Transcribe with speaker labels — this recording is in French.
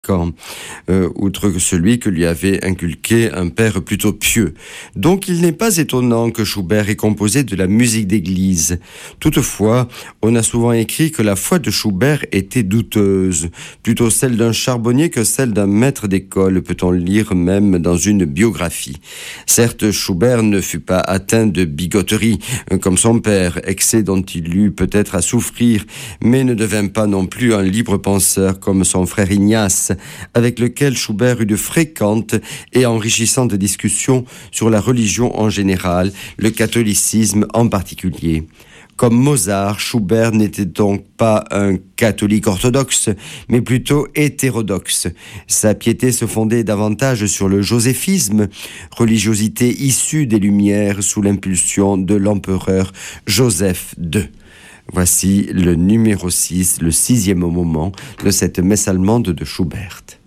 Speaker 1: outre celui que lui avait inculqué un père plutôt pieux. Donc il n'est pas étonnant que Schubert ait composé de la musique d'église. Toutefois, on a souvent écrit que la foi de Schubert était douteuse, plutôt celle d'un charbonnier que celle d'un maître d'école, peut-on lire même dans une biographie. Certes, Schubert ne fut pas atteint de bigoterie, comme son père, excès dont il eut peut-être à souffrir, mais ne devint pas non plus un libre penseur comme son frère Ignace, avec lequel Schubert eut de fréquentes et enrichissantes discussions sur la religion en général, le catholicisme en particulier. Comme Mozart, Schubert n'était donc pas un catholique orthodoxe, mais plutôt hétérodoxe. Sa piété se fondait davantage sur le joséphisme, religiosité issue des Lumières sous l'impulsion de l'empereur Joseph II. Voici le numéro 6, le 6e moment de cette messe allemande de Schubert.